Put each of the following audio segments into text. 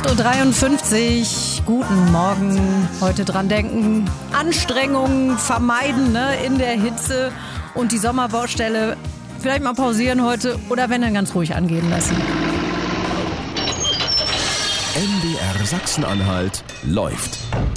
8.53 Uhr, guten Morgen. Heute dran denken, Anstrengungen vermeiden, ne, in der Hitze und die Sommerbaustelle vielleicht mal pausieren heute oder wenn dann ganz ruhig angehen lassen. MDR Sachsen-Anhalt läuft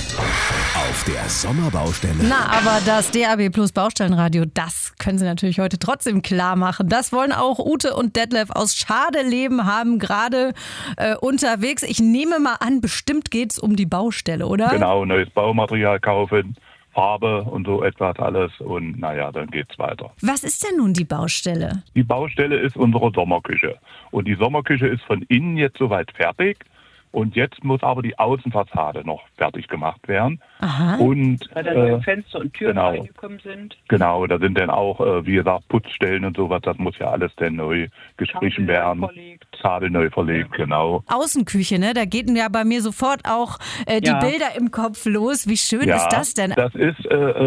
auf der Sommerbaustelle. Na, aber das DAB Plus Baustellenradio, das können Sie natürlich heute trotzdem klar machen. Das wollen auch Ute und Detlef aus Schadeleben haben gerade unterwegs. Ich nehme mal an, bestimmt geht's um die Baustelle, oder? Genau, neues Baumaterial kaufen, Farbe und so etwas alles und naja, dann geht's weiter. Was ist denn nun die Baustelle? Die Baustelle ist unsere Sommerküche und die Sommerküche ist von innen jetzt soweit fertig. Und jetzt muss aber die Außenfassade noch fertig gemacht werden. Aha. Und, weil da neue Fenster und Türen genau, reingekommen sind. Genau, da sind dann auch, wie gesagt, Putzstellen und sowas. Das muss ja alles dann neu gestrichen werden. Kabel neu verlegt, genau. Außenküche, ne? Da geht ja bei mir sofort auch die Bilder im Kopf los. Wie schön ist das denn? Das ist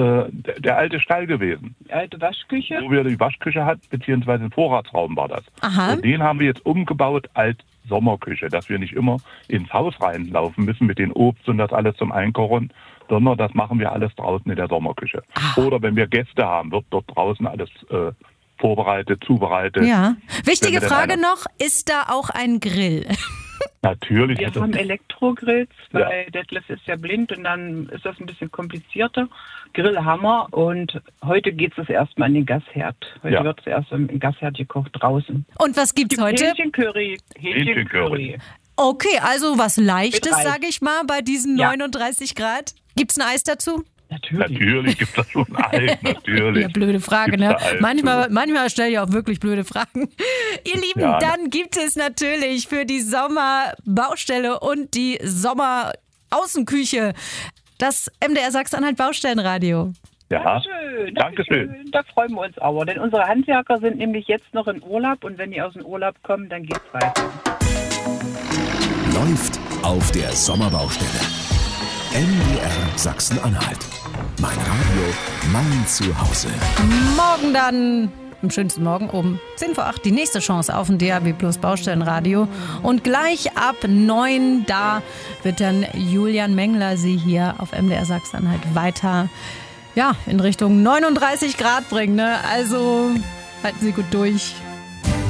der alte Stall gewesen. Die alte Waschküche? Wo wir die Waschküche hatten, beziehungsweise ein Vorratsraum war das. Aha. Und den haben wir jetzt umgebaut als Sommerküche, dass wir nicht immer ins Haus reinlaufen müssen mit den Obst und das alles zum Einkochen, sondern das machen wir alles draußen in der Sommerküche. Ach. Oder wenn wir Gäste haben, wird dort draußen alles vorbereitet, zubereitet. Ja. Wichtige Frage noch, ist da auch ein Grill? Natürlich. Wir haben Elektrogrills, weil Detlef ist ja blind und dann ist das ein bisschen komplizierter. Grill haben wir und heute geht es erstmal an den Gasherd. Heute wird es erst im Gasherd gekocht draußen. Und was gibt's heute? Hähnchencurry. Okay, also was Leichtes, sage ich mal, bei diesen 39 Grad. Gibt's ein Eis dazu? Natürlich gibt es das schon Eis, natürlich. Ja, blöde Frage, ne? Manchmal stelle ich auch wirklich blöde Fragen. Ihr Lieben, dann gibt es natürlich für die Sommerbaustelle und die Sommeraußenküche das MDR Sachsen-Anhalt Baustellenradio. Ja, Dankeschön. Da freuen wir uns aber, denn unsere Handwerker sind nämlich jetzt noch in Urlaub und wenn die aus dem Urlaub kommen, dann geht's weiter. Läuft auf der Sommerbaustelle. MDR Sachsen-Anhalt. Mein Radio, mein Zuhause. Morgen dann, am schönsten Morgen um 10 vor 8, die nächste Chance auf dem DAB Plus Baustellenradio. Und gleich ab 9, da wird dann Julian Mengler Sie hier auf MDR Sachsen-Anhalt weiter in Richtung 39 Grad bringen. Ne? Also halten Sie gut durch.